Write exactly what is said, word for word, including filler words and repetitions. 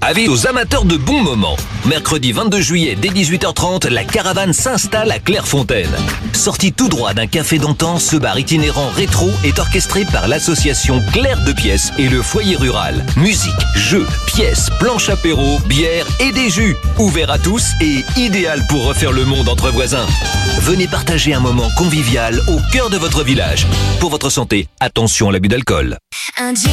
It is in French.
Avis aux amateurs de bons moments. Mercredi vingt-deux juillet, dès dix-huit heures trente, la caravane s'installe à Clairefontaine. Sorti tout droit d'un café d'antan, ce bar itinérant rétro est orchestré par l'association Claire de Pièces et le foyer rural. Musique, jeux, pièces, planches apéro, bière et des jus. Ouvert à tous et idéal pour refaire le monde entre voisins. Venez partager un moment convivial au cœur de votre village. Pour votre santé, attention à l'abus d'alcool.